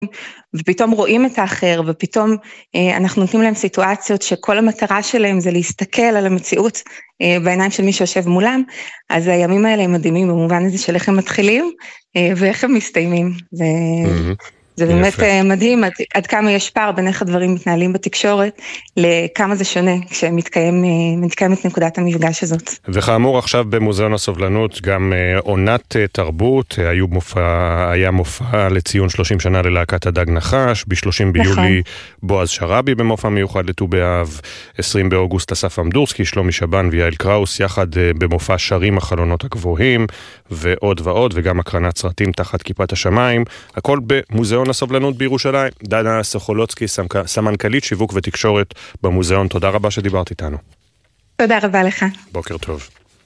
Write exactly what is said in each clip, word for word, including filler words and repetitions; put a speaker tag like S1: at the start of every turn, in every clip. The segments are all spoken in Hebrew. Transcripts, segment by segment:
S1: ופתאום רואים את האחר, ופתאום אה, אנחנו נותנים להם סיטואציות שכל המטרה שלהם זה להסתכל על המציאות אה, בעיניים של מי שיושב מולם, אז הימים האלה הם מדהימים במובן הזה של איך הם מתחילים אה, ואיך הם מסתיימים. זה, mm-hmm. זה באמת יפה. מדהים עד, עד כמה יש פער בין איך הדברים מתנהלים בתקשורת, לכמה זה שונה כשמתקיים, מתקיימת נקודת המפגש הזאת.
S2: וכאמור עכשיו במוזיאון הסובלנות גם עונת תרבות, היו מופע, היה מופע לציון שלושים שנה ללהקת הדג נחש, ב-שלושים ביולי בועז שרבי במופע מיוחד לט"ו באב, עשרים באוגוסט אסף אמדורסקי, שלומי שבן ויעל קראוס, יחד במופע שרים החלונות הגבוהים, ועוד ועוד, וגם הקרנת סרטים תחת כיפת השמיים, הכל במוזיאון הסובלנות בירושלים. דנה סוכולוצקי, סמנכ"לית שיווק ותקשורת במוזיאון, תודה רבה שדיברת איתנו.
S1: תודה רבה לך.
S2: בוקר טוב.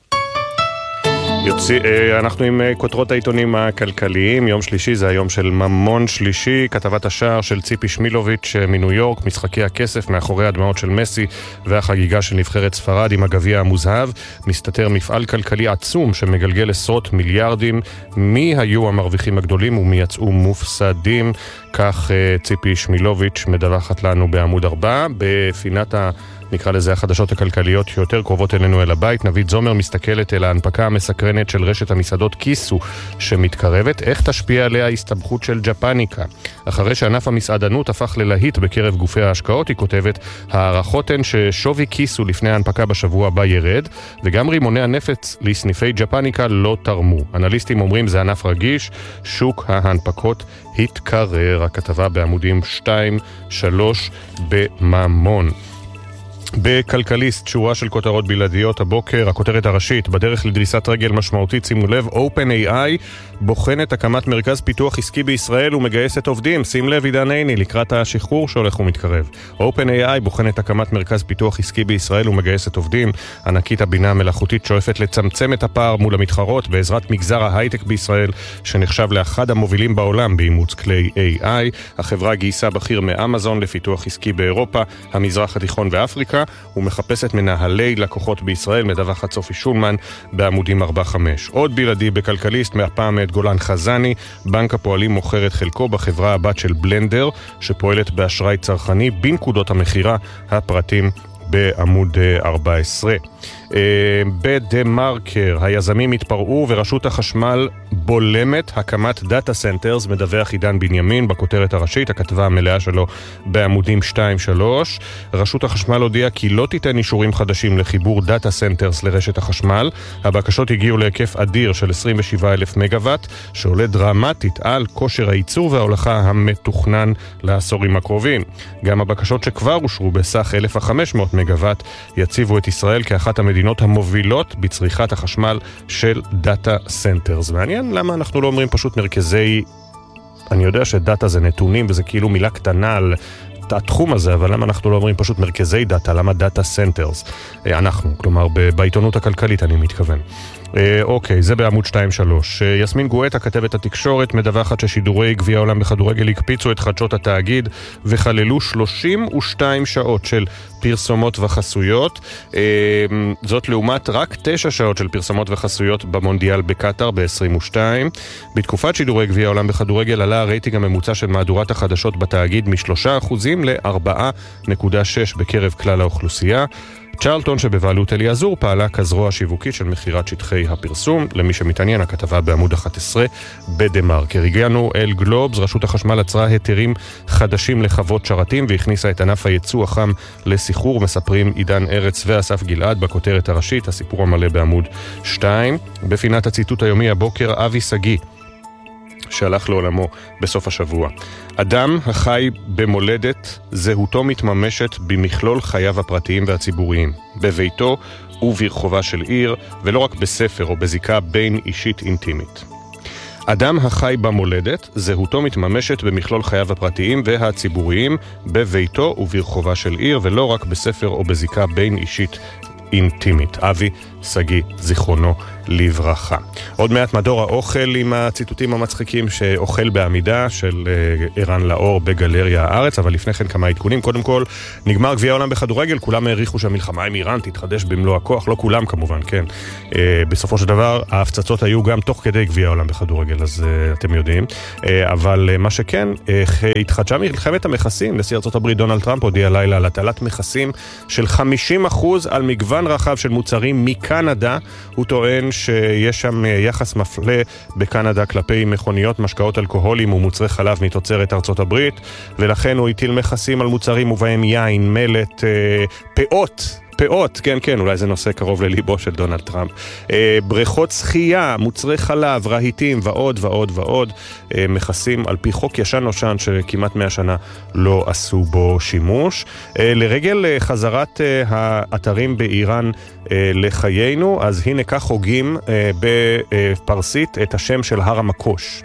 S2: יוצא, אנחנו עם כותרות העיתונים הכלכליים. יום שלישי זה היום של ממון שלישי, כתבת השער של ציפי שמילוביץ' מניו יורק, משחקי הכסף מאחורי הדמעות של מסי והחגיגה של נבחרת ספרד עם הגביע המוזהב. מסתתר מפעל כלכלי עצום שמגלגל עשרות מיליארדים. מי היו המרוויחים הגדולים ומי יצאו מופסדים? כך ציפי שמילוביץ' מדווחת לנו בעמוד ארבע. בפינת ה... נקרא לזה החדשות הכלכליות שיותר קרובות אלינו אל הבית, נבית זומר מסתכלת אל ההנפקה המסקרנת של רשת המסעדות קיסו שמתקרבת. איך תשפיע עליה ההסתבכות של ג'פניקה? אחרי שענף המסעדנות הפך ללהיט בקרב גופי ההשקעות, היא כותבת, הערכות הן ששווי קיסו לפני ההנפקה בשבוע הבא ירד, וגם רימוני הנפץ לסניפי ג'פניקה לא תרמו. אנליסטים אומרים זה ענף רגיש, שוק ההנפקות התקרר. הכתבה בעמודים שתיים שלוש בממון. בכלכליסט שורה של כותרות בלעדיות הבוקר, הכותרת הראשית, בדרך לדריסת רגל משמעותית, שימו לב, OpenAI בוחנת הקמת מרכז פיתוח עסקי בישראל ומגייסת עובדים. שים לב עידן עיני, לקראת השחרור שהולך ומתקרב. OpenAI בוחנת הקמת מרכז פיתוח עסקי בישראל ומגייסת עובדים. ענקית הבינה המלאכותית שואפת לצמצם את הפער מול המתחרות בעזרת מגזר ההייטק בישראל, שנחשב לאחד המובילים בעולם באימוץ כלי איי איי. החברה גייסה בכיר מאמזון לפיתוח עסקי באירופה, המזרח התיכון ואפריקה, ומחפשת מנהלי לקוחות בישראל, מדווחת סופי שולמן בעמודים ארבע חמש. עוד בלעדי בכלכליסט, מהפעם את גולן חזני, בנק הפועלים מוכר את חלקו בחברה הבת של בלנדר, שפועלת באשראי צרכני בנקודות המחירה, הפרטים בעמוד ארבע עשרה. בדה מרקר, היזמים התפרעו ורשות החשמל בולמת הקמת דאטה סנטרס, מדווח עידן בנימין בכותרת הראשית, הכתבה המלאה שלו בעמודים שתיים שלוש. רשות החשמל הודיעה כי לא תיתן אישורים חדשים לחיבור דאטה סנטרס לרשת החשמל. הבקשות הגיעו להיקף אדיר של עשרים ושבעה אלף מגוואט, שעולה דרמטית על כושר הייצור וההולכה המתוכנן לעשורים הקרובים. גם הבקשות שכבר אושרו בסך אלף וחמש מאות מגוואט יציבו את ישראל כאחת המדינות המובילות בצריכת החשמל של דאטה סנטרס. מעניין למה אנחנו לא אומרים פשוט מרכזי, אני יודע שדאטה זה נתונים וזה כאילו מילה קטנה על התחום הזה, אבל למה אנחנו לא אומרים פשוט מרכזי דאטה? למה דאטה סנטרס? אנחנו, כלומר בעיתונות הכלכלית אני מתכוון. אוקיי, זה בעמוד שתיים שלוש. יסמין גואטה, כתבת התקשורת, מדווחת ששידורי גביע העולם בכדורגל הקפיצו את חדשות התאגיד וכללו שלושים ושתיים שעות של פרסומות וחסויות. זאת לעומת רק תשע שעות של פרסומות וחסויות במונדיאל בקטר ב-עשרים ושתיים. בתקופת שידורי גביע העולם בכדורגל עלה הרייטינג הממוצע של מהדורת החדשות בתאגיד מ-שלושה אחוזים ל-ארבע נקודה שש בקרב כלל האוכלוסייה. צ'רלטון שבבעלות אליעזור פעלה כזרוע שיווקית של מחירת שטחי הפרסום. למי שמתעניין, הכתבה בעמוד אחת עשרה בדה מרקר. הגענו אל גלובס, רשות החשמל עצרה היתרים חדשים לחוות שרתים והכניסה את ענף הייצוא החם לסחרור, מספרים עידן ארץ ואסף גלעד בכותרת הראשית, הסיפור המלא בעמוד שתיים. בפינת הציטוט היומי הבוקר, אבי סגי שהלך לעולמו בסוף השבוע. אדם החי במולדת, זהותו מתממשת במכלול חייו הפרטיים והציבוריים, בביתו וברחובה של עיר, ולא רק בספר או בזיקה בין אישית אינטימית. אדם החי במולדת, זהותו מתממשת במכלול חייו הפרטיים והציבוריים, בביתו וברחובה של עיר, ולא רק בספר או בזיקה בין אישית אינטימית. אבי סגי, זיכרונו לברכה. עוד מעט מדור האוכל עם הציטוטים המצחיקים שאוכל בעמידה של ערן לאור בגלריה הארץ, אבל לפני כן כמה עדכונים. קודם כל, נגמר גביע העולם בכדורגל, כולם העריכו שהמלחמה עם איראן תתחדש במלוא הכוח, לא כולם כמובן, כן. בסופו של דבר, ההפצצות היו גם תוך כדי גביע העולם בכדורגל, אז אתם יודעים. אבל מה שכן, התחדשה מלחמת המכסים. נשיא ארצות הברית דונלד טראמפ הודיע לילה על הטלת מכסים של חמישים אחוז על מגוון רחב של מוצרים מקנדה. הוא טוען שיש שם יחס מפלה בקנדה כלפי מכוניות, משקאות אלכוהולים ומוצרי חלב מתוצרת ארצות הברית, ולכן הוא הטיל מכסים על מוצרים ובהם יין, מלט, פאות, פאות, כן, כן, אולי זה נושא קרוב לליבו של דונלד טראמפ. אה, בריכות שחייה, מוצרי חלב, רהיטים ועוד ועוד ועוד, אה, מכסים על פי חוק ישן נושן שכמעט מאה שנה לא עשו בו שימוש. אה, לרגל אה, חזרת אה, האתרים באיראן אה, לחיינו, אז הנה כך חוגים אה, בפרסית את השם של הר המקוש.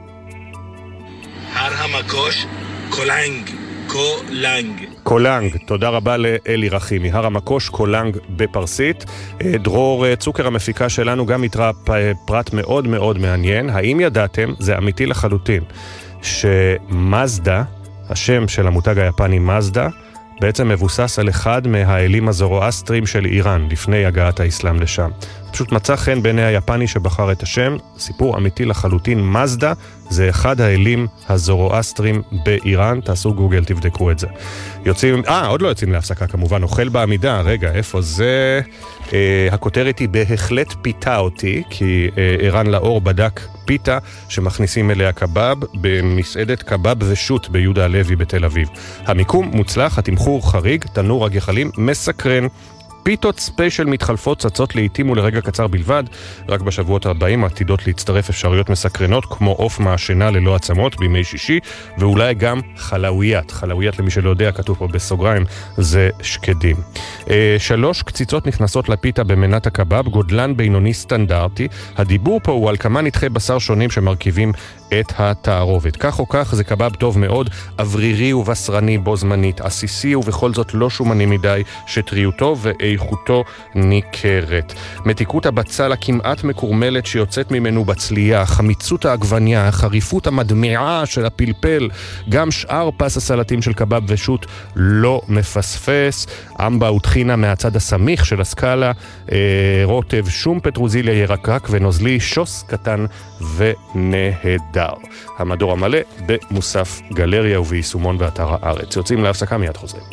S3: הר המקוש, קולנג. קולנג.
S2: קולנג, תודה רבה לאלי רחימי. הר המקוש, קולנג בפרסית. דרור צוקר המפיקה שלנו גם יתראה פרט מאוד מאוד מעניין. האם ידעתם, זה אמיתי לחלוטין, שמזדה, השם של המותג היפני מזדה, בעצם מבוסס על אחד מהאלים הזורואסטרים של איראן לפני הגעת האסלאם לשם. פשוט מצא חן בעיני היפני שבחר את השם, סיפור אמיתי לחלוטין. מזדה זה אחד האלים הזורואסטרים באיראן, תעשו גוגל, תבדקו את זה. יוצאים, אה, עוד לא יוצאים להפסקה כמובן, אוכל בעמידה, רגע, איפה זה? אה, הכותרת היא בהחלט פיתה אותי, כי אה, ערן לאור בדק פיתה שמכניסים אליה קבב במסעדת קבב ושות ביהודה הלוי בתל אביב. המיקום מוצלח, התמחור חריג, תנור הגחלים מסקרן, פיתות ספיישל מתחלפות צצות לעתים ולרגע קצר בלבד. רק בשבועות הבאים עתידות להצטרף אפשרויות מסקרנות כמו אוף מעשנה ללא עצמות בימי שישי, ואולי גם חלאויית. חלאויית, למי שלא יודע, כתוב פה בסוגריים, זה שקדים. אה, שלוש קציצות נכנסות לפיתה במנת הקבב, גודלן בינוני סטנדרטי. הדיבור פה הוא על כמה נתחי בשר שונים שמרכיבים את התערובת. כך או כך זה קבב טוב מאוד, אוורירי ובשרני בו זמנית, עסיסי ובכל זאת לא שומני מדי, שטריותו ואיכותו ניכרת. מתיקות הבצל הכמעט מקורמלת שיוצאת ממנו בצלייה, חמיצות העגבניה, החריפות המדמיעה של הפלפל, גם שאר פס הסלטים של קבב ושות לא מפספס. אמבה וטחינה מהצד הסמיך של הסקאלה, אה, רוטב, שום פטרוזיליה ירקרק ונוזלי, שוס קטן ונהדר. המדור המלא במוסף גלריה וביישומון באתר הארץ. יוצאים להפסקה, מיד חוזרים.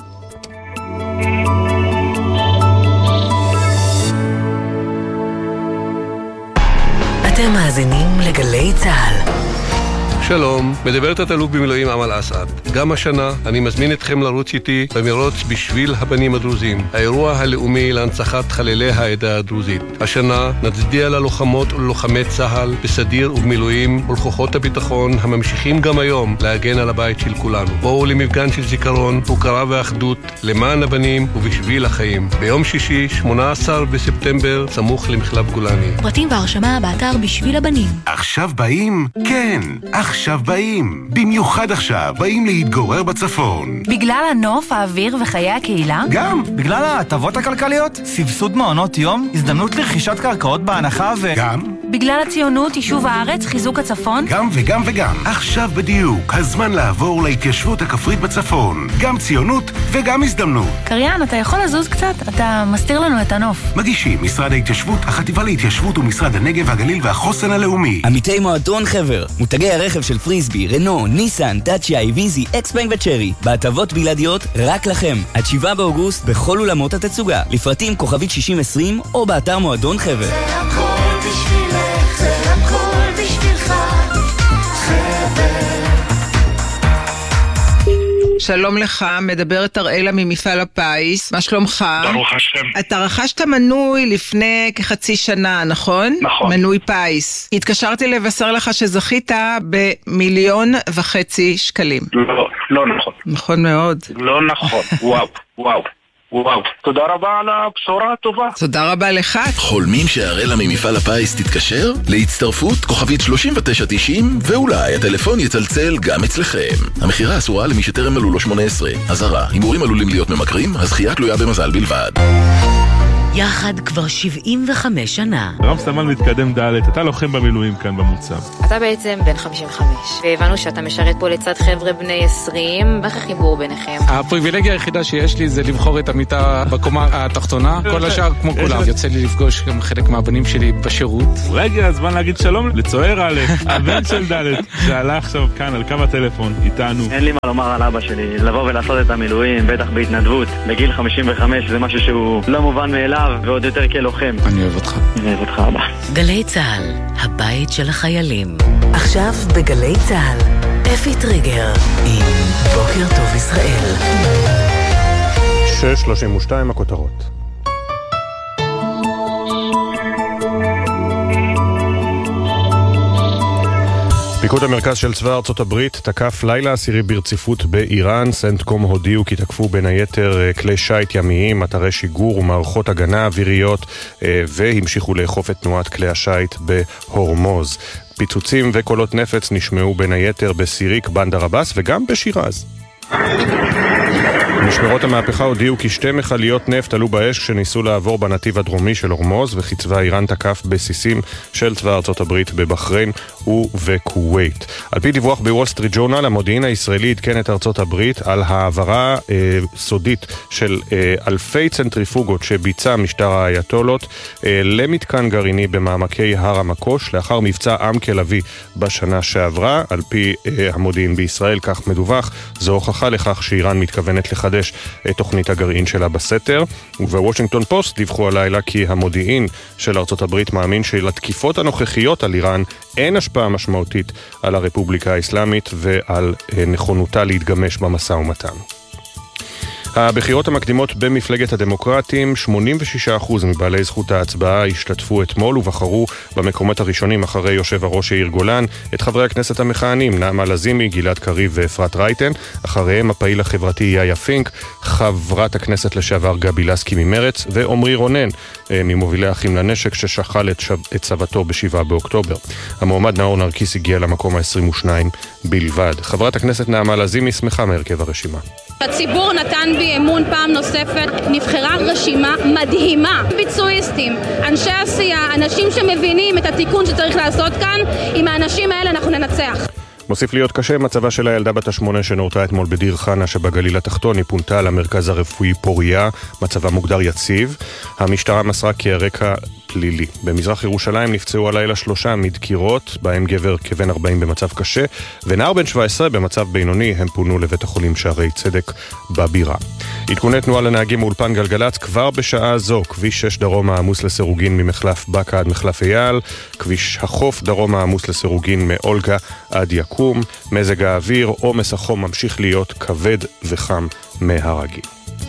S4: אתם מאזינים לגלי צהל.
S5: שלום, מדברת התלוף במילואים אמל אסעד. גם השנה אני מזמין אתכם לרוץ איתי במרוץ בשביל הבנים הדרוזים, האירוע הלאומי להנצחת חללי העדה הדרוזית. השנה נצדיע ללוחמות וללוחמי צהל בסדיר ובמילואים ולכוחות הביטחון הממשיכים גם היום להגן על הבית של כולנו. בואו למפגן של זיכרון, הוקרה ואחדות למען הבנים ובשביל החיים. ביום שישי, שמונה עשר בספטמבר, סמוך למחלף גולני.
S4: פרטים והרשמה באתר בשביל הבנים.
S6: עכשיו באים? כן, עכשיו באים. במיוחד עכשיו באים להתגורר בצפון.
S4: בגלל הנוף, האוויר וחיי הקהילה?
S6: גם.
S7: בגלל ההטבות הכלכליות, סבסוד מעונות יום, הזדמנות לרכישת קרקעות בהנחה ו...
S6: גם.
S4: בגלל הציונות, יישוב הארץ, חיזוק הצפון?
S6: גם וגם וגם. עכשיו בדיוק, הזמן לעבור להתיישבות הכפרית בצפון. גם ציונות וגם הזדמנות.
S4: קריין, אתה יכול לזוז קצת? אתה מסתיר לנו את הנוף.
S6: מגישים משרד ההתיישבות, החטיבה להתיישבות ומשרד הנגב והגליל והחוסן הלאומי.
S8: עמיתי מועדון חבר, מותגי הרכב של פריסבי, רנו, ניסן, דאצ'יה, איביזי, אקספנג וצ'רי. בהטבות בלעדיות רק לכם. עד שבעה באוגוסט בכל אולמות התצוגה. לפרטים כוכבית שישים עשרים או באתר מועדון חבר.
S9: זה הכל בשבילך, זה הכל בשבילך, חבר.
S10: שלום לך, מדברת אראלה ממפעל הפיס, מה שלומך?
S11: ברוך השם.
S10: אתה רכשת מנוי לפני כחצי שנה, נכון?
S11: נכון.
S10: מנוי פיס. התקשרתי לבשר לך שזכית במיליון וחצי שקלים.
S11: לא, לא נכון.
S10: נכון מאוד.
S11: לא נכון, וואו, וואו. וואו, תודה רבה על הבשורה הטובה.
S10: תודה רבה לך.
S12: חולמים שהראלה ממפעל הפיס תתקשר? להצטרפות כוכבית שלושים ותשע תשעים, ואולי הטלפון יצלצל גם אצלכם. המחירה אסורה למי שטרם מלאו לו שמונה עשרה. אזהרה, הימורים עלולים להיות ממכרים, הזכייה תלויה במזל בלבד.
S13: יחד כבר שבעים וחמש שנה.
S14: רב סמל מתקדם ד', אתה לוחם במילואים כאן במוצב.
S15: אתה בעצם בן חמישים וחמש, והבנו שאתה משרת פה לצד חבר'ה בני עשרים, איך החיבור ביניכם?
S16: הפריבילגיה היחידה שיש לי זה לבחור את המיטה בקומה התחתונה, כל השאר כמו כולם. יוצא לי לפגוש גם חלק מהבנים שלי בשירות.
S14: רגע, הזמן להגיד שלום לצוער א', הבן של ד', שעלה עכשיו כאן על קו הטלפון איתנו.
S17: אין לי מה לומר על אבא שלי, לבוא ולעשות את המילואים, בטח בהתנדבות, בגיל חמישים וחמש, זה משהו שהוא לא מובן מאליו, ועוד יותר כלוחם.
S16: אני אוהב אותך.
S17: אני אוהב אותך, אבא.
S13: גלי צהל, הבית של החיילים. עכשיו בגלי צהל, אפי טריגר, עם בוקר טוב ישראל.
S2: שש שלושים ושתיים הכותרות. פיקוד המרכז של צבא ארצות הברית תקף לילה עשירי ברציפות באיראן. סנטקום הודיעו כי תקפו בין היתר כלי שייט ימיים, אתרי שיגור ומערכות הגנה אוויריות, והמשיכו לאכוף את תנועת כלי השייט בהורמוז. פיצוצים וקולות נפץ נשמעו בין היתר בסיריק, בנדר עבאס וגם בשירז. משמרות המהפכה הודיעו כי שתי מכליות נפט עלו באש כשניסו לעבור בנתיב הדרומי של הורמוז, וכי צבא איראן תקף בסיסים של צבא ארצות הברית בבחריין ובכווית. על פי דיווח בוול סטריט ג'ורנל, המודיעין הישראלי עדכן את ארצות הברית על העברה אה, סודית של אה, אלפי צנטריפוגות שביצע משטר האייתולות אה, למתקן גרעיני במעמקי הר המקוש לאחר מבצע עם כלבי בשנה שעברה. על פי אה, המודיעין בישראל, כך מדווח, זו הוכחה לכך שאיראן מתכוונת לחדש את תוכנית הגרעין שלה בסתר. ובוושינגטון פוסט דיווחו הלילה כי המודיעין של ארצות הברית מאמין שלתקיפות הנוכחיות על איראן אין השפעה משמעותית על הרפובליקה האסלאמית ועל נכונותה להתגמש במשא ומתן. הבחירות המקדימות במפלגת הדמוקרטים, שמונים ושישה אחוז מבעלי זכות ההצבעה השתתפו אתמול ובחרו במקומות הראשונים אחרי יושב הראש יאיר גולן את חברי הכנסת המכהנים נעמה לזימי, גלעד קריב ואפרת רייטן. אחריהם הפעיל החברתי יאיה פינק, חברת הכנסת לשעבר גבי לסקי ממרץ ועומרי רונן ממובילי אחים לנשק ששחל את, שב... את צוותו בשבעה באוקטובר. המועמד נאור נרקיס הגיע למקום ה-עשרים ושתיים בלבד. חברת הכנסת נעמה לזימי שמחה מהרכב הרשימה.
S18: הציבור נתן בי אמון פעם נוספת, נבחרה רשימה מדהימה, ביצועיסטים, אנשי עשייה, אנשים שמבינים את התיקון שצריך לעשות כאן. עם האנשים האלה אנחנו ננצח.
S2: מוסיף להיות קשה מצבה של הילדה בת השמונה שנורתה אתמול בדיר חנה שבגליל התחתון. היא פונתה למרכז הרפואי פוריה, מצבה מוגדר יציב. המשטרה מסרה כי הרקע פלילי. במזרח ירושלים נפצעו הלילה שלושה מדקירות, בהם גבר כבן ארבעים במצב קשה, ונער בן שבע עשרה במצב בינוני. הם פונו לבית החולים שערי צדק בבירה. עדכוני תנועה לנהגים מאולפן גלגלץ כבר בשעה זו. כביש שש דרום העמוס לסירוגין ממחלף בקה עד מחלף אייל, כביש החוף דרום העמוס לסירוגין מאולגה עד יקום. מזג האוויר, עומס החום ממשיך להיות כבד וחם מהרגיל.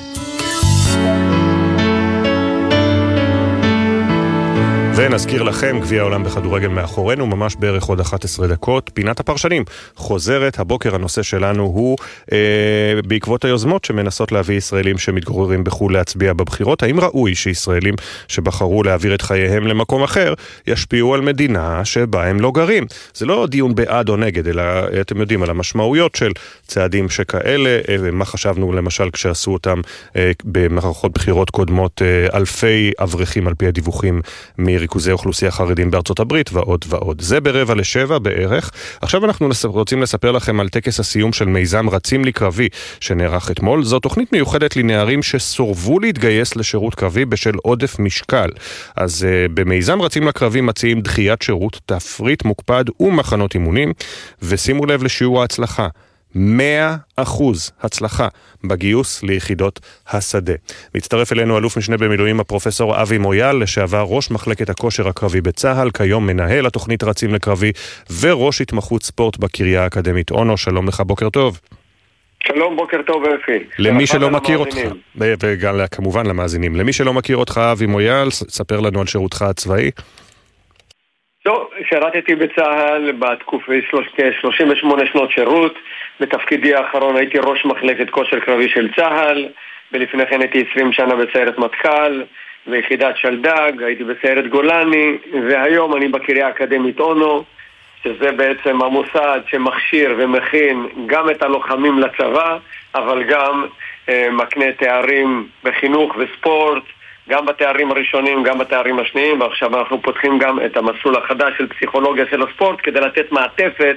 S2: ונזכיר לכם, גביע העולם בכדורגל מאחורינו, ממש בערך עוד אחת עשרה דקות. פינת הפרשנים חוזרת. הבוקר הנושא שלנו הוא אה, בעקבות היוזמות שמנסות להביא ישראלים שמתגוררים בחו"ל להצביע בבחירות. האם ראוי שישראלים שבחרו להעביר את חייהם למקום אחר ישפיעו על מדינה שבה הם לא גרים? זה לא דיון בעד או נגד, אלא אתם יודעים על המשמעויות של צעדים שכאלה. אה, מה חשבנו למשל כשעשו אותם אה, במערכות בחירות קודמות אה, אלפי אברכים על פי הדיווחים מריכוזי אוכלוסייה חרדים בארצות הברית ועוד ועוד. זה ברבע לשבע בערך. עכשיו אנחנו רוצים לספר לכם על טקס הסיום של מיזם רצים לקרבי שנערך אתמול. זו תוכנית מיוחדת לנערים שסורבו להתגייס לשירות קרבי בשל עודף משקל. אז uh, במיזם רצים לקרבי מציעים דחיית שירות, תפריט מוקפד ומחנות אימונים, ושימו לב לשיעור ההצלחה. מאה אחוז הצלחה בגיוס ליחידות השדה. מצטרף אלינו אלוף משנה במילואים הפרופסור אבי מויאל, לשעבר ראש מחלקת הכושר הקרבי בצהל, כיום מנהל התוכנית רצים לקרבי וראש התמחות ספורט בקריה האקדמית אונו. שלום לך, בוקר טוב.
S19: שלום, בוקר טוב אפי.
S2: למי שלא מכיר אותך, וגם כמובן למאזינים, למי שלא מכיר אותך, אבי מויאל, ספר לנו על שירותך הצבאי.
S19: טוב, שירתתי בצהל בתקופה שלושים ושמונה שנות שירות. בתפקידי האחרון הייתי ראש מחלקת כושר קרבי של צהל, ולפני כן הייתי עשרים שנה בסיירת מטכ"ל ויחידת שלדג, הייתי בסיירת גולני, והיום אני בקריה האקדמית אונו, שזה בעצם המוסד שמכשיר ומכין גם את הלוחמים לצבא, אבל גם אה, מקנה תארים בחינוך וספורט, גם בתארים הראשונים, גם בתארים השניים, ועכשיו אנחנו פותחים גם את המסלול החדש של פסיכולוגיה של הספורט, כדי לתת מעטפת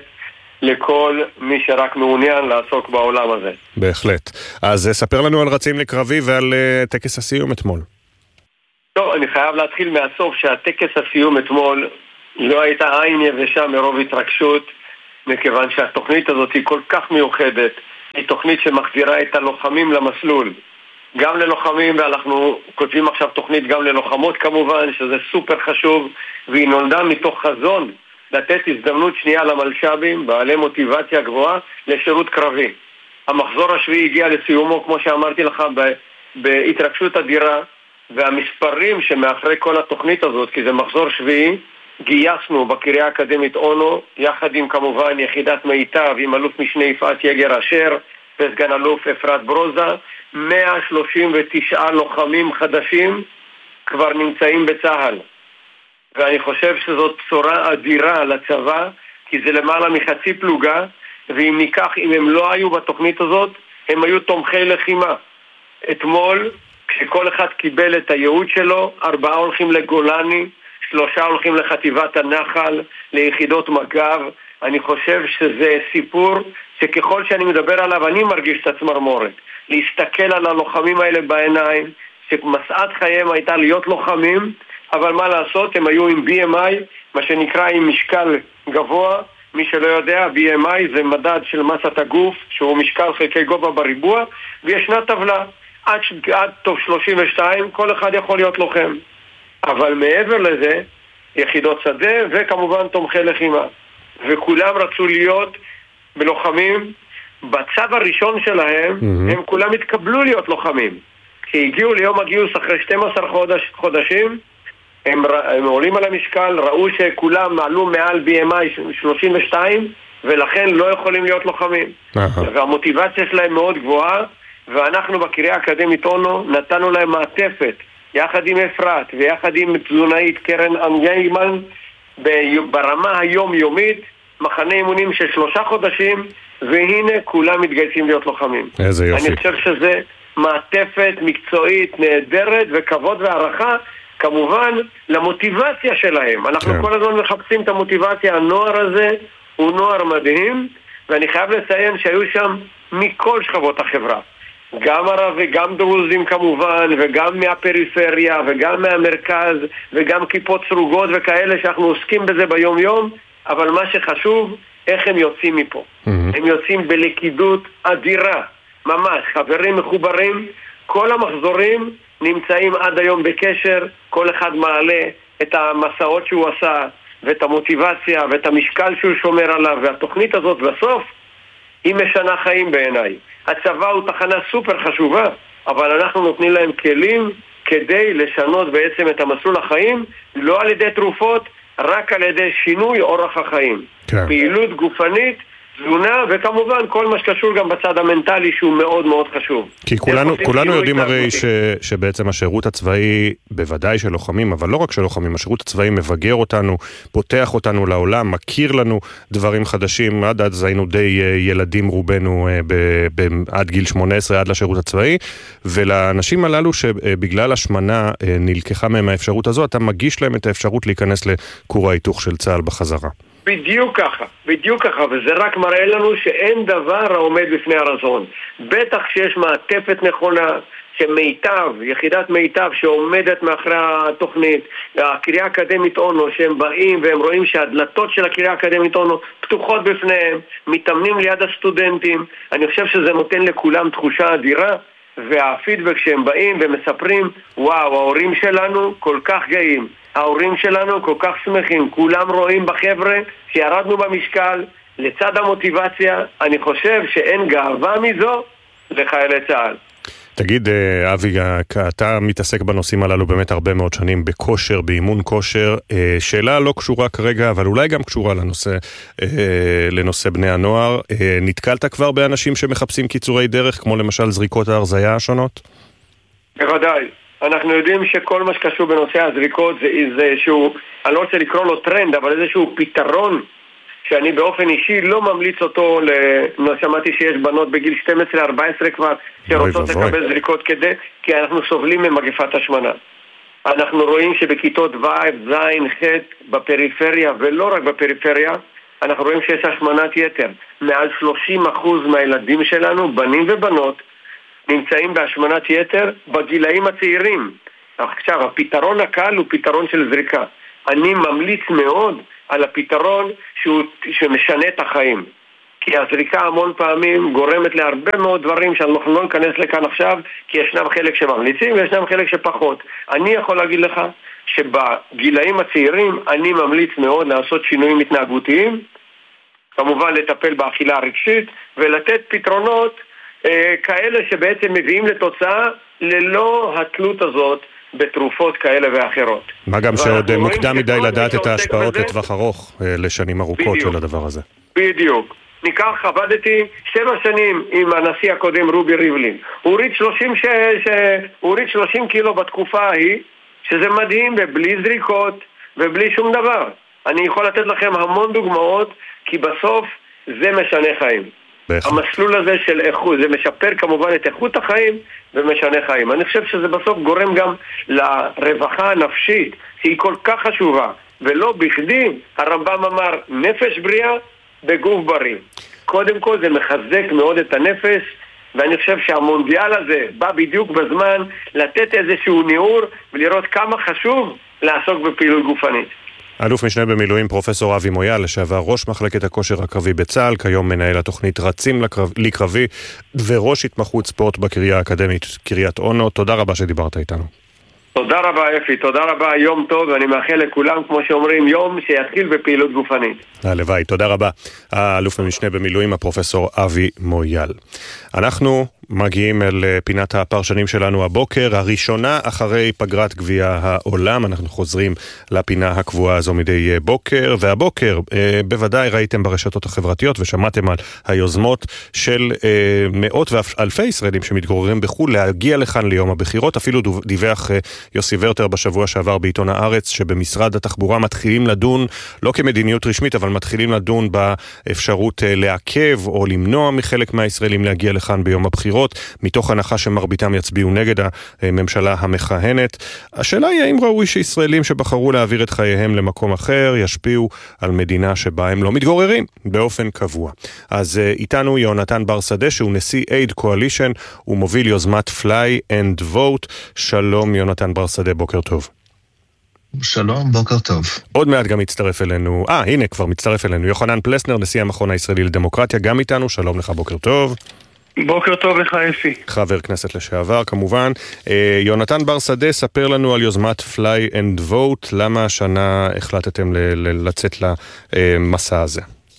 S19: לכל מי שרק מעוניין לעסוק בעולם הזה.
S2: בהחלט. אז ספר לנו על רצים לקרבי ועל uh, טקס הסיום אתמול.
S19: טוב, אני חייב להתחיל מהסוף שהטקס הסיום אתמול לא הייתה עין יבשה מרוב התרגשות, מכיוון שהתוכנית הזאת היא כל כך מיוחדת. היא תוכנית שמחזירה את הלוחמים למסלול. גם ללוחמים, ואנחנו כותבים עכשיו תוכנית גם ללוחמות כמובן, שזה סופר חשוב, והיא נולדה מתוך חזון לתת הזדמנות שנייה למלשבים, בעלי מוטיבציה גבוהה, לשירות קרבי. המחזור השביעי הגיע לסיומו, כמו שאמרתי לך, בהתרגשות אדירה, והמספרים שמאחרי כל התוכנית הזאת, כי זה מחזור שביעי, גייסנו בקריה האקדמית אונו, יחד עם כמובן יחידת מיטב, עם אלוף משנה יפעת יגר אשר, וסגן אלוף אפרת ברוזה, מאה שלושים ותשעה לוחמים חדשים כבר נמצאים בצהל. ואני חושב שזאת בשורה אדירה לצבא, כי זה למעלה מחצי פלוגה, ואם ניקח, אם הם לא היו בתוכנית הזאת, הם היו תומכי לחימה. אתמול, כשכל אחד קיבל את הייעוד שלו, ארבעה הולכים לגולני, שלושה הולכים לחטיבת הנחל, ליחידות מג"ב. אני חושב שזה סיפור שככל שאני מדבר עליו, אני מרגיש את הצמרמורת. להסתכל על הלוחמים האלה בעיניים, שמסעת חייהם הייתה להיות לוחמים, אבל מה לעשות, הם היו עם בי אם איי, מה שנקרא עם משקל גבוה. מי שלא יודע, בי אם איי זה מדד של מסת הגוף, שהוא משקל חלקי גובה בריבוע, וישנה טבלה. עד, עד טוב שלושים ושתיים, כל אחד יכול להיות לוחם. אבל מעבר לזה, יחידות שדה וכמובן תומכי לחימה. וכולם רצו להיות בלוחמים. בצו הראשון שלהם, mm-hmm. הם כולם התקבלו להיות לוחמים. כשהגיעו ליום הגיוס אחרי שנים עשר חודש, חודשים, הם, הם עולים על המשקל, ראו שכולם עלו מעל בי אם איי שלושים ושתיים, ולכן לא יכולים להיות לוחמים. Uh-huh. והמוטיבציה שלהם מאוד גבוהה, ואנחנו בקריה האקדמית אונו נתנו להם מעטפת, יחד עם אפרת ויחד עם תזונאית קרן אנגיימן, ברמה היומיומית, מחנה אימונים של שלושה חודשים, והנה כולם מתגייסים להיות לוחמים.
S2: איזה יופי.
S19: אני חושב שזה מעטפת מקצועית נהדרת וכבוד והערכה, כמובן למוטיבציה שלהם. אנחנו כן. כל הזמן מחפשים את המוטיבציה. הנוער הזה הוא נוער מדהים, ואני חייב לציין שהיו שם מכל שכבות החברה. גם ערב וגם דרוזים כמובן, וגם מהפריפריה וגם מהמרכז, וגם כיפות סרוגות וכאלה שאנחנו עוסקים בזה ביום יום, אבל מה שחשוב, איך הם יוצאים מפה. Mm-hmm. הם יוצאים בלכידות אדירה, ממש, חברים מחוברים, כל המחזורים נמצאים עד היום בקשר, כל אחד מעלה את המסעות שהוא עשה, ואת המוטיבציה, ואת המשקל שהוא שומר עליו, והתוכנית הזאת בסוף, היא משנה חיים בעיניי. הצבא הוא תחנה סופר חשובה, אבל אנחנו נותנים להם כלים כדי לשנות בעצם את המסלול החיים, לא על ידי תרופות, רק על ידי שינוי אורח החיים. כן. פעילות גופנית, תזונה, וכמובן כל מה שקשור גם בצד המנטלי שהוא מאוד מאוד חשוב.
S2: כי כולנו, כולנו יודעים הרי ש, שבעצם השירות הצבאי, בוודאי של לוחמים, אבל לא רק של לוחמים, השירות הצבאי מבגר אותנו, פותח אותנו לעולם, מכיר לנו דברים חדשים, עד אז היינו די ילדים רובנו ב, ב, עד גיל שמונה עשרה, עד לשירות הצבאי, ולאנשים הללו שבגלל השמנה נלקחה מהם האפשרות הזו, אתה מגיש להם את האפשרות להיכנס לכור ההיתוך של צה"ל בחזרה.
S19: בדיוק ככה, בדיוק ככה, וזה רק מראה לנו שאין דבר העומד בפני הרצון. בטח שיש מעטפת נכונה, שמיטב, יחידת מיטב שעומדת מאחרי התוכנית, הקריה האקדמית אונו, שהם באים והם רואים שהדלתות של הקריה האקדמית אונו פתוחות בפניהם, מתאמנים ליד הסטודנטים. אני חושב שזה נותן לכולם תחושה אדירה, והפידבק שהם באים ומספרים, וואו, ההורים שלנו כל כך גאים. ההורים שלנו כל כך שמחים, כולם רואים בחבר'ה שירדנו במשקל, לצד המוטיבציה, אני חושב שאין גאווה מזו לחיילי צה"ל.
S2: תגיד, אבי, אתה מתעסק בנושאים הללו באמת הרבה מאוד שנים, בכושר, באימון כושר. שאלה לא קשורה כרגע, אבל אולי גם קשורה לנושא, לנושא בני הנוער. נתקלת כבר באנשים שמחפשים קיצורי דרך, כמו למשל זריקות ההרזיה השונות?
S19: בוודאי. אנחנו יודעים שכל מה שקשור בנושא הזריקות זה איזשהו, אני לא רוצה לקרוא לו טרנד, אבל איזשהו פתרון שאני באופן אישי לא ממליץ אותו. שמעתי שיש בנות בגיל שתים עשרה ארבע עשרה כבר שרוצות לקבל זריקות כדי, כי אנחנו סובלים ממגפת השמנה. אנחנו רואים שבכיתות ו', ז', ח', בפריפריה, ולא רק בפריפריה, אנחנו רואים שיש השמנת יתר. מעל שלושים אחוז מהילדים שלנו, בנים ובנות, נמצאים בהשמנת יתר בגילאים הצעירים. עכשיו, הפתרון הקל הוא פתרון של זריקה. אני ממליץ מאוד על הפתרון שהוא, שמשנה את החיים. כי הזריקה המון פעמים גורמת להרבה מאוד דברים שאנחנו לא ניכנס לכאן עכשיו, כי ישנם חלק שממליצים וישנם חלק שפחות. אני יכול להגיד לך שבגילאים הצעירים אני ממליץ מאוד לעשות שינויים התנהגותיים, כמובן לטפל באכילה הרגשית ולתת פתרונות אה, כאלה שבעצם מביאים לתוצאה ללא התלות הזאת בתרופות כאלה ואחרות.
S2: מה גם שעוד מוקדם מדי לדעת את ההשפעות לטווח ארוך לשנים ארוכות של הדבר הזה.
S19: בדיוק. ניקח, עבדתי שבע שנים עם הנשיא הקודם רובי ריבלין. הוא הוריד שלושים, ש... ש... הוא הוריד שלושים קילו בתקופה ההיא, שזה מדהים, ובלי זריקות ובלי שום דבר. אני יכול לתת לכם המון דוגמאות, כי בסוף זה משנה חיים. בהחלט. המסלול הזה של איכות, זה משפר כמובן את איכות החיים ומשנה חיים. אני חושב שזה בסוף גורם גם לרווחה הנפשית, שהיא כל כך חשובה, ולא בכדי הרמב"ם אמר נפש בריאה בגוף בריא. קודם כל זה מחזק מאוד את הנפש, ואני חושב שהמונדיאל הזה בא בדיוק בזמן לתת איזשהו ניעור ולראות כמה חשוב לעסוק בפעילות גופנית.
S2: אלוף משנה במילואים פרופסור אבי מויאל, לשעבר ראש מחלקת הכושר הקרבי בצה"ל, כיום מנהל התוכנית רצים לקרבי וראש התמחות ספורט בקריה האקדמית קריית אונו. תודה רבה שדיברת איתנו.
S19: תודה רבה אפי, תודה רבה, יום טוב, ואני מאחל לכולם, כמו שאומרים, יום שיתחיל בפעילות גופנית.
S2: הלוואי, תודה רבה. האלוף המשנה במילואים הפרופסור אבי מויאל. אנחנו מגיעים אל פינת הפרשנים שלנו הבוקר, הראשונה אחרי פגרת גביע העולם. אנחנו חוזרים לפינה הקבועה הזו מדי בוקר, והבוקר בוודאי ראיתם ברשתות החברתיות ושמעתם על היוזמות של מאות ואלפי ישראלים שמתגוררים בחו"ל להגיע לכאן ליום הבחירות. אפילו דיווח יוסי ורטר בשבוע שעבר בעיתון הארץ שבמשרד התחבורה מתחילים לדון, לא כמדיניות רשמית, אבל מתחילים לדון באפשרות לעכב או למנוע מחלק מהישראלים להגיע לכאן ביום הבחירות, מתוך הנחה שמרביתם יצביעו נגד הממשלה המכהנת. השאלה היא האם ראוי שישראלים שבחרו להעביר את חייהם למקום אחר ישפיעו על מדינה שבה הם לא מתגוררים באופן קבוע. אז איתנו יונתן בר שדה, שהוא נשיא אייד קואלישן ומוביל יוזמת Fly and Vote. שלום יונתן בר שדה, בוקר טוב.
S20: שלום, בוקר טוב.
S2: עוד מעט גם מצטרף אלינו, אה הנה כבר מצטרף אלינו יוחנן פלסנר, נשיא המכון הישראלי לדמוקרטיה, גם איתנו. שלום לך, בוקר טוב.
S11: בוקר טוב לך אפי.
S2: חבר כנסת לשעבר כמובן. יונתן בר שדה, ספר לנו על יוזמת Fly and Vote, למה השנה החלטתם לצאת למסע הזה?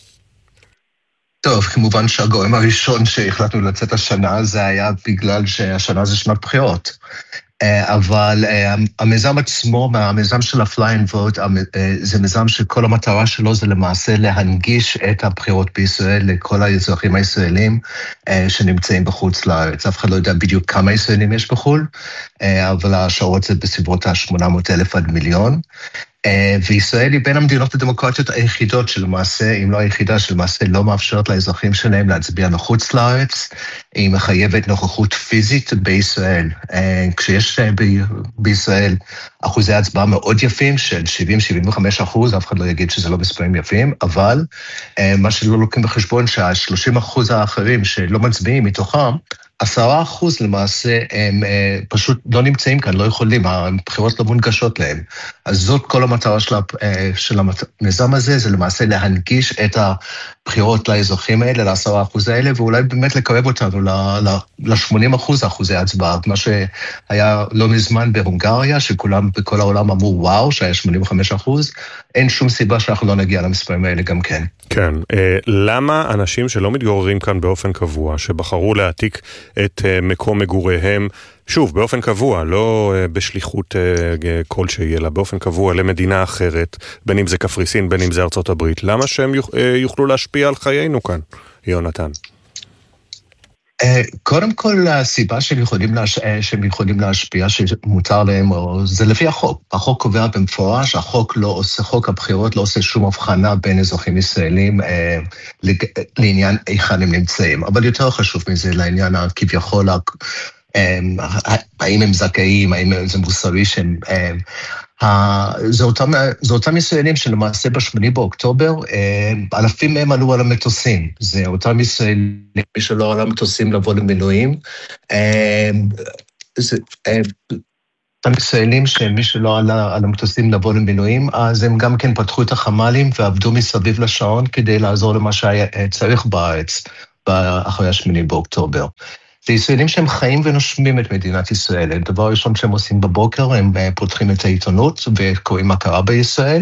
S20: טוב, כמובן שהגורם הראשון שהחלטנו לצאת השנה זה היה בגלל שהשנה זה שנת בחירות. אבל המיזם עצמו, המיזם של ה-Fly and Vote, זה מיזם שכל המטרה שלו זה למעשה להנגיש את הבחירות בישראל לכל האזרחים הישראלים שנמצאים בחוץ לארץ. אף אחד לא יודע בדיוק כמה ישראלים יש בחו"ל, אבל השערות זה בסביבות ה-שמונה מאות אלף עד מיליון. וישראל היא בין המדינות הדמוקרטיות היחידות שלמעשה, אם לא היחידה שלמעשה לא מאפשרת לאזרחים שלהם להצביע מחוץ לארץ, היא מחייבת נוכחות פיזית בישראל. כשיש ב- בישראל אחוזי הצבעה מאוד יפים של שבעים עד שבעים וחמישה אחוז, אף אחד לא יגיד שזה לא מספרים יפים, אבל מה שלא לוקחים בחשבון שה-שלושים אחוז האחרים שלא מצביעים מתוכם, עשרה אחוז למעשה הם פשוט לא נמצאים כאן, לא יכולים, הבחירות לא מונגשות להם. אז זאת כל המטרה של, של המיזם הזה, זה למעשה להנגיש את הבחירות לאזרחים האלה, לעשרה אחוז האלה, ואולי באמת לקרב אותנו ל-שמונים אחוז אחוזי הצבעה, מה שהיה לא מזמן בהונגריה, שכולם בכל העולם אמרו וואו, שהיה שמונים וחמישה אחוז, אין שום סיבה שאנחנו לא נגיע למספרים האלה גם כן.
S2: כן, למה אנשים שלא מתגוררים כאן באופן קבוע, שבחרו להעתיק את מקום מגוריהם, שוב, באופן קבוע, לא בשליחות כלשהי, אלא באופן קבוע למדינה אחרת, בין אם זה קפריסין, בין אם זה ארצות הברית, למה שהם יוכלו להשפיע על חיינו כאן, יונתן?
S20: קודם כל, הסיבה שהם יכולים, להש... שהם יכולים להשפיע, שמותר להם, זה לפי החוק. החוק קובע במפורש, החוק לא עושה, חוק הבחירות לא עושה שום הבחנה בין אזרחים ישראלים אה, לעניין היכן הם נמצאים. אבל יותר חשוב מזה, לעניין הכביכול האם הם זכאים, האם זה מוסרי שהם... זה אותם, זה אותם ישראלים שלמעשה בשמיני באוקטובר, אלפים מהם עלו על המטוסים. זה אותם ישראלים שלא על המטוסים לבוא למילואים. זה... אותם ישראלים שמי שלא עלה על המטוסים לבוא למילואים, אז הם גם כן פתחו את החמ"לים ועבדו מסביב לשעון כדי לעזור למה שהיה צריך בארץ אחרי השמיני באוקטובר. זה ישראלים שהם חיים ונושמים את מדינת ישראל. הדבר הראשון שהם עושים בבוקר, הם פותחים את העיתונות וקוראים מה קרה בישראל,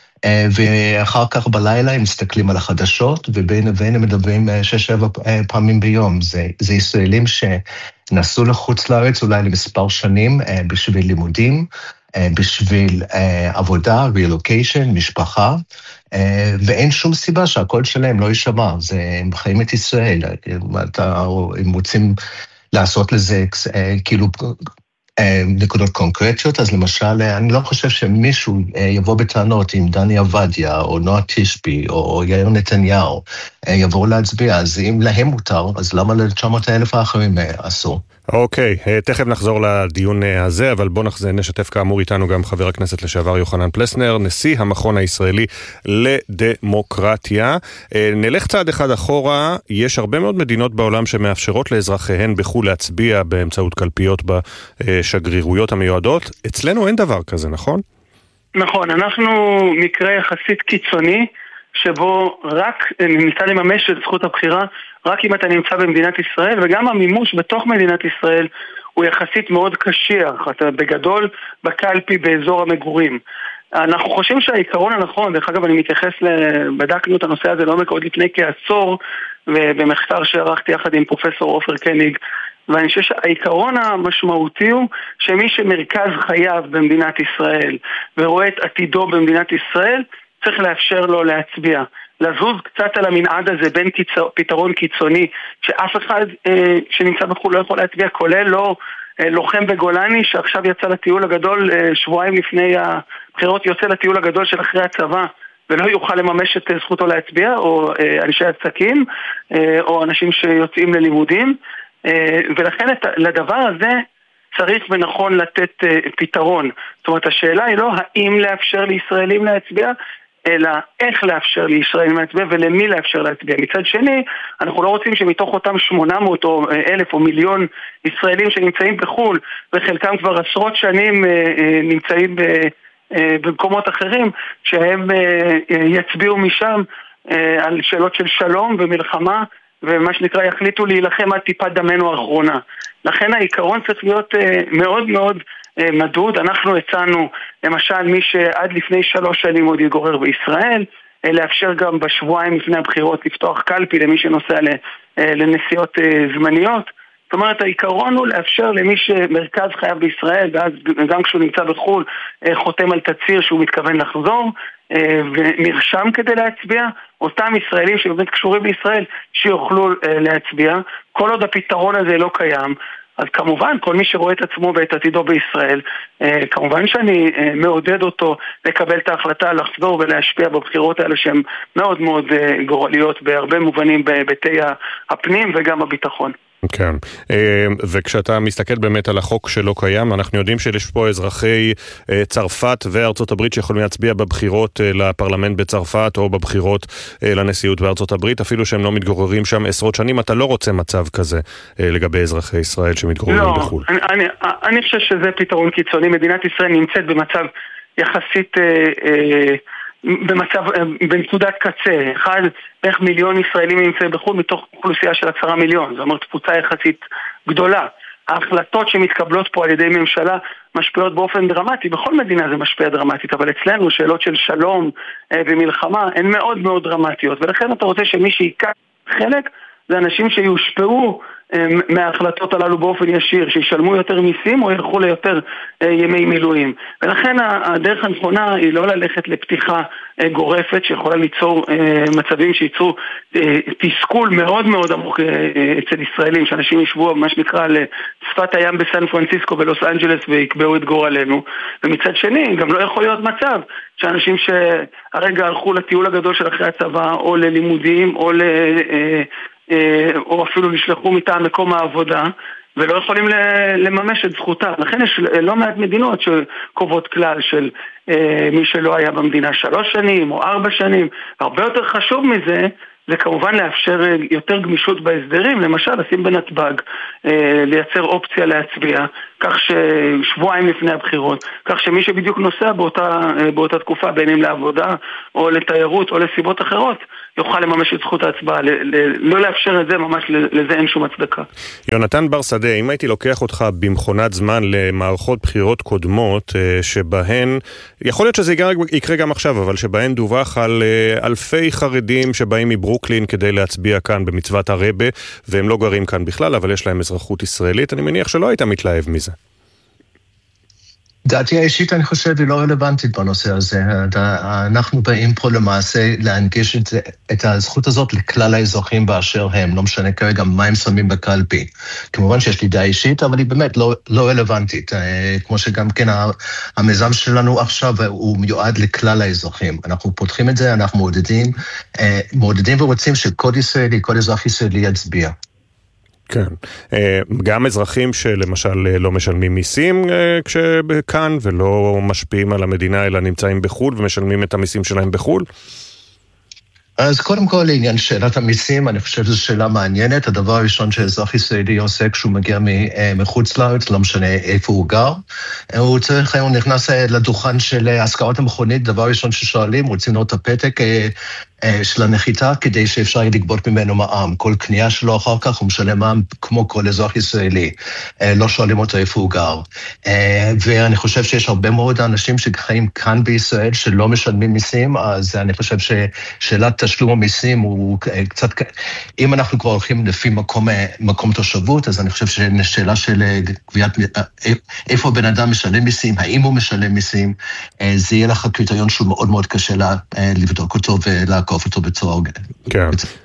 S20: ואחר כך בלילה הם מסתכלים על החדשות, ובין לבין הם מדברים שש שבע פעמים ביום. זה, זה ישראלים שנסעו לחוץ לארץ אולי למספר שנים בשביל לימודים, בשביל עבודה, relocation, משפחה, ואין שום סיבה שהקול שלהם לא יישמע. זה, הם חיים את ישראל. הם רוצים לעשות לזה כאילו נקודות קונקרטיות, אז למשל, אני לא חושב שמישהו יבוא בטענות עם דני עבדיה, או נועה תשבי, או יאיר נתניהו, יבואו להצביע. אז אם להם מותר, אז למה ל-תשע מאות אלף האחרים אסור?
S2: אוקיי, תכף נחזור לדיון הזה, אבל בוא נשתף כאמור איתנו גם חבר הכנסת לשעבר יוחנן פלסנר, נשיא המכון הישראלי לדמוקרטיה. נלך צעד אחד אחורה, יש הרבה מאוד מדינות בעולם שמאפשרות לאזרחיהן בחו"ל להצביע באמצעות קלפיות בשגרירויות המיועדות. אצלנו אין דבר כזה, נכון?
S21: נכון, אנחנו מקרה יחסית קיצוני, שבו רק ניתן לממש את זכות הבחירה רק אם אתה נמצא במדינת ישראל, וגם המימוש בתוך מדינת ישראל הוא יחסית מאוד קשיח, אתה בגדול בקלפי באזור המגורים. אנחנו חושבים שהעיקרון הנכון, דרך אגב אני מתייחס, בדקנו את הנושא הזה לעומק עוד לפני כעשור, ובמחקר שערכתי יחד עם פרופסור עופר קניג, ואני חושב שהעיקרון המשמעותי הוא שמי שמרכז חייו במדינת ישראל ורואה את עתידו במדינת ישראל, צריך לאפשר לו להצביע. לזוז קצת על המנעד הזה בין קיצור, פתרון קיצוני, שאף אחד אה, שנמצא בחו"ל לא יכול להצביע, כולל לא אה, לוחם בגולני שעכשיו יצא לטיול הגדול, אה, שבועיים לפני הבחירות יוצא לטיול הגדול של אחרי הצבא, ולא יוכל לממש את זכותו להצביע, או אה, אנשי עסקים, אה, או אנשים שיוצאים ללימודים, אה, ולכן את, לדבר הזה צריך ונכון לתת אה, פתרון. זאת אומרת, השאלה היא לא האם לאפשר לישראלים להצביע, אלא איך לאפשר לישראלים להצביע ולמי לאפשר להצביע. מצד שני, אנחנו לא רוצים שמתוך אותם שמונה מאות או אלף או מיליון ישראלים שנמצאים בחו"ל, וחלקם כבר עשרות שנים נמצאים במקומות אחרים, שהם יצביעו משם על שאלות של שלום ומלחמה, ומה שנקרא יחליטו להילחם עד טיפת דמנו האחרונה. לכן העיקרון צריך להיות מאוד מאוד מדוד. אנחנו הצענו, למשל, מי שעד לפני שלוש שנים עוד יגורר בישראל, לאפשר גם בשבועיים לפני הבחירות לפתוח קלפי למי שנוסע לנסיעות זמניות. זאת אומרת, העיקרון הוא לאפשר למי שמרכז חייו בישראל, ואז גם כשהוא נמצא בחו"ל, חותם על תצהיר שהוא מתכוון לחזור, ונרשם כדי להצביע, אותם ישראלים שבאמת קשורים בישראל, שיוכלו להצביע. כל עוד הפתרון הזה לא קיים, אז כמובן, כל מי שרואה את עצמו ואת עתידו בישראל, כמובן שאני מעודד אותו לקבל את ההחלטה לחזור ולהשפיע בבחירות האלה שהן מאוד מאוד גורליות בהרבה מובנים בהיבטי הפנים וגם הביטחון.
S2: כן, וכשאתה מסתכל באמת על החוק שלא קיים, אנחנו יודעים שיש פה אזרחי צרפת וארצות הברית שיכולים להצביע בבחירות לפרלמנט בצרפת או בבחירות לנשיאות בארצות הברית, אפילו שהם לא מתגוררים שם עשרות שנים. אתה לא רוצה מצב כזה לגבי אזרחי ישראל שמתגוררים
S21: לא,
S2: בחו"ל.
S21: אני, אני, אני חושב שזה פתרון קיצוני. מדינת ישראל נמצאת במצב יחסית אה, אה, במצב, בנקודת קצה. אחד, בערך מיליון ישראלים נמצאים בחו"ל מתוך אוכלוסייה של עשרה מיליון. זאת אומרת, תפוצה יחסית גדולה. ההחלטות שמתקבלות פה על ידי ממשלה משפיעות באופן דרמטי. בכל מדינה זה משפיע דרמטית, אבל אצלנו שאלות של שלום ומלחמה הן מאוד מאוד דרמטיות. ולכן אתה רוצה שמי שיקח חלק, זה אנשים שיושפעו מההחלטות הללו באופן ישיר, שישלמו יותר מיסים או ילכו ליותר ימי מילואים. ולכן הדרך הנכונה היא לא ללכת לפתיחה גורפת שיכולה ליצור מצבים שייצרו תסכול מאוד מאוד עמוק אצל ישראלים, שאנשים ישבו מה שנקרא לשפת הים בסן פרנסיסקו ולוס אנג'לס ויקבעו את גורלנו. ומצד שני גם לא יכול להיות מצב שאנשים שהרגע הלכו לטיול הגדול של אחרי הצבא או ללימודים או ל... או אפילו נשלחו מטעם מקום העבודה, ולא יכולים לממש את זכותם. לכן יש לא מעט מדינות שקובעות כלל של אה, מי שלא היה במדינה שלוש שנים או ארבע שנים. הרבה יותר חשוב מזה, זה כמובן לאפשר יותר גמישות בהסדרים, למשל לשים בנתב"ג, אה, לייצר אופציה להצביע, כך ששבועיים לפני הבחירות, כך שמי שבדיוק נוסע באותה, אה, באותה תקופה, בין אם לעבודה או לתיירות או לסיבות אחרות, יוכל לממש את זכות ההצבעה. ל- ל- לא לאפשר את זה, ממש לזה אין שום הצדקה.
S2: יונתן בר שדה, אם הייתי לוקח אותך במכונת זמן למערכות בחירות קודמות, אה, שבהן, יכול להיות שזה יקרה גם עכשיו, אבל שבהן דווח על אה, אלפי חרדים שבאים מברוקלין כדי להצביע כאן במצוות הרבה, והם לא גרים כאן בכלל, אבל יש להם אזרחות ישראלית, אני מניח שלא היית מתלהב מזה.
S20: דעתי האישית, אני חושב, היא לא רלוונטית בנושא הזה. אנחנו באים פה למעשה להנגיש את, את הזכות הזאת לכלל האזרחים באשר הם, לא משנה כרגע מה הם שמים בקלפי. כמובן שיש לי דעה אישית, אבל היא באמת לא, לא רלוונטית. כמו שגם כן המיזם שלנו עכשיו הוא מיועד לכלל האזרחים. אנחנו פותחים את זה, אנחנו מעודדים, מעודדים ורוצים שכל ישראלי, כל אזרח ישראלי יצביע.
S2: כן, גם אזרחים שלמשל לא משלמים מיסים כשכאן ולא משפיעים על המדינה אלא נמצאים בחול ומשלמים את המיסים שלהם בחול?
S20: אז קודם כל לעניין שאלת המיסים, אני חושב שזו שאלה מעניינת. הדבר הראשון שאזרח ישראלי עושה כשהוא מגיע מחוץ לארץ, לא משנה איפה הוא גר, הוא צריך, הוא נכנס לדוכן של השכרת המכונית, דבר ראשון ששואלים, רוצים לראות את הפתק של הנחיתה, כדי שאפשר יהיה לגבות ממנו מע"מ. כל קנייה שלו אחר כך הוא משלם מע"מ כמו כל אזרח ישראלי. לא שואלים אותו איפה הוא גר. ואני חושב שיש הרבה מאוד אנשים שחיים כאן בישראל שלא משלמים מיסים, אז אני חושב ששאלת תשלום המיסים הוא קצת, אם אנחנו כבר הולכים לפי מקום, מקום תושבות, אז אני חושב ששאלה של גביית, איפה בן אדם משלם מיסים, האם הוא משלם מיסים, זה יהיה לך קריטריון שהוא מאוד מאוד קשה לבדוק אותו ולעקוב. אותו בצורה הוגנת.
S2: כן.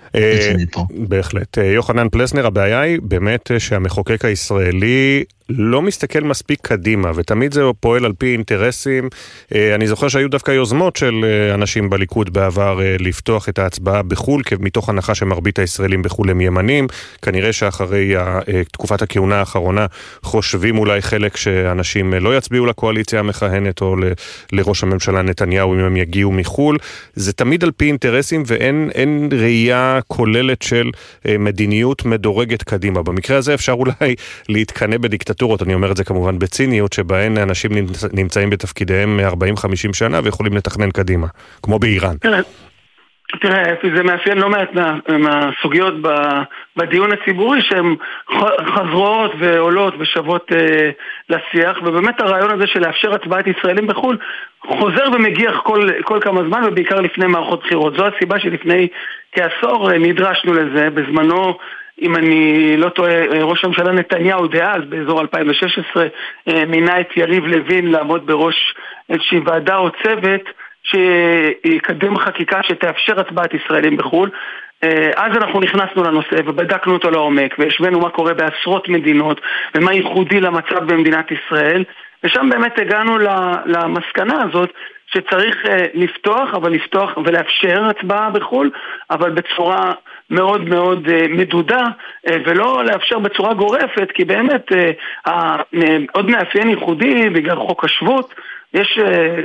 S2: בהחלט. יוחנן פלסנר, הבעיה היא באמת שהמחוקק הישראלי לא מסתכל מספיק קדימה, ותמיד זה פועל על פי אינטרסים. אני זוכר שהיו דווקא יוזמות של אנשים בליכוד בעבר לפתוח את ההצבעה בחול, מתוך הנחה שמרבית הישראלים בחול הם ימנים. כנראה שאחרי תקופת הכהונה האחרונה חושבים אולי חלק שאנשים לא יצביעו לקואליציה המכהנת או לראש הממשלה נתניהו אם הם יגיעו מחול. זה תמיד על פי אינטרסים ואין אין ראייה כוללת של מדיניות מדורגת קדימה. במקרה הזה אפשר אולי להתקנא בדיקטטורות, אני אומר את זה כמובן בציניות, שבהן אנשים נמצאים בתפקידיהם ארבעים חמישים שנה ויכולים לתכנן קדימה, כמו באיראן.
S21: תראה, תראה, זה מאפיין לא מעט מה, מהסוגיות בדיון הציבורי שהן חזרות ועולות ושוות אה, לשיח, ובאמת הרעיון הזה של לאפשר הצבעת ישראלים בחול חוזר ומגיח כל, כל כמה זמן, ובעיקר לפני מערכות בחירות. זו הסיבה שלפני כעשור נדרשנו לזה. בזמנו, אם אני לא טועה, ראש הממשלה נתניהו דאז באזור אלפיים ושש עשרה מינה את יריב לוין לעמוד בראש איזושהי ועדה או צוות שיקדם חקיקה שתאפשר הצבעת ישראלים בחול. אז אנחנו נכנסנו לנושא ובדקנו אותו לעומק והשווינו מה קורה בעשרות מדינות ומה ייחודי למצב במדינת ישראל, ושם באמת הגענו למסקנה הזאת שצריך לפתוח, אבל לפתוח ולאפשר הצבעה בחול, אבל בצורה מאוד מאוד מדודה, ולא לאפשר בצורה גורפת, כי באמת עוד מאפיין ייחודי בגלל חוק השבות, יש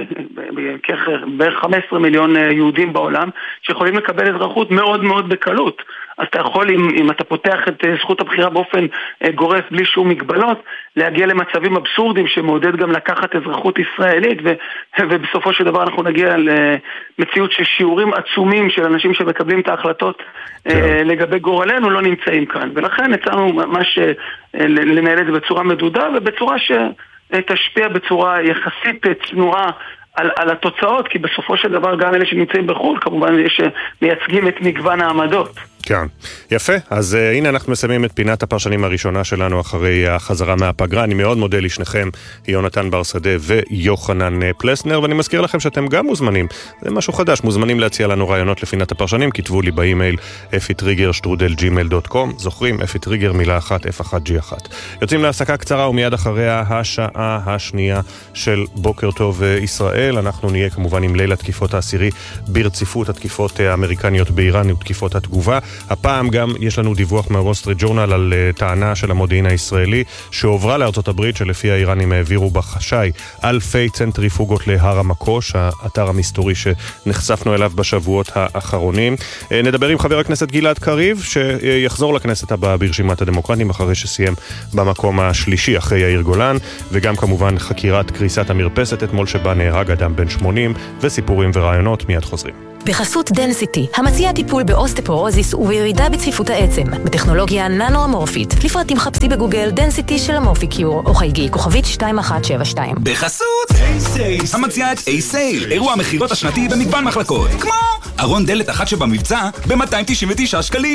S21: בערך חמישה עשר מיליון יהודים בעולם שיכולים לקבל אזרחות מאוד מאוד בקלות. אז אתה יכול, אם, אם אתה פותח את זכות הבחירה באופן גורף בלי שום מגבלות, להגיע למצבים אבסורדים שמעודד גם לקחת אזרחות ישראלית, ו, ובסופו של דבר אנחנו נגיע למציאות של שיעורים עצומים של אנשים שמקבלים את ההחלטות כן. לגבי גורלנו לא נמצאים כאן. ולכן הצענו ממש לנהל את זה בצורה מדודה ובצורה ש... תשפיע בצורה יחסית צנועה על, על התוצאות, כי בסופו של דבר גם אלה שנמצאים בחו"ל, כמובן יש מייצגים את מגוון העמדות.
S2: כן, יפה. אז uh, הנה אנחנו מסיימים את פינת הפרשנים הראשונה שלנו אחרי החזרה מהפגרה. אני מאוד מודה לשניכם, יונתן בר שדה ויוחנן פלסנר, ואני מזכיר לכם שאתם גם מוזמנים, זה משהו חדש, מוזמנים להציע לנו רעיונות לפינת הפרשנים, כתבו לי באימייל אפי טריגר שטרודל ג'ימייל דוט קום, זוכרים, אפי טריגר מילה אחת, אף אחת ג'י אחת. יוצאים להפסקה קצרה ומיד אחריה השעה השנייה של בוקר טוב ישראל. אנחנו נהיה כמובן עם ליל התקיפות העשירי ברציפות, התקיפות האמריקניות באיראן ותקיפות התגובה. הפעם גם יש לנו דיווח מהוול סטריט ג'ורנל על טענה של המודיעין הישראלי שהועברה לארצות הברית, שלפי האיראנים העבירו בחשאי אלפי צנטריפוגות להר המקוש, האתר המסתורי שנחשפנו אליו בשבועות האחרונים. נדבר עם חבר הכנסת גלעד קריב, שיחזור לכנסת הבאה ברשימת הדמוקרטים אחרי שסיים במקום השלישי אחרי יאיר גולן, וגם כמובן חקירת קריסת המרפסת אתמול שבה נהרג אדם בן שמונים, וסיפורים ורעיונות. מיד חוזרים.
S1: בחסות דנסיטי, המציע טיפול באוסטפורוזיס ובירידה בצפיפות העצם, בטכנולוגיה ננו-אמורפית. לפרטים חפשי בגוגל דנסיטי של אמורפיקיור, או חייגי כוכבית שתיים אחת שבע שתיים.
S22: בחסות A-Sale, המציע את A-Sale, אירוע המחירות השנתי במגוון מחלקות, כמו ארון דלת אחת שבמבצע ב-מאתיים תשעים ותשעה שקלים.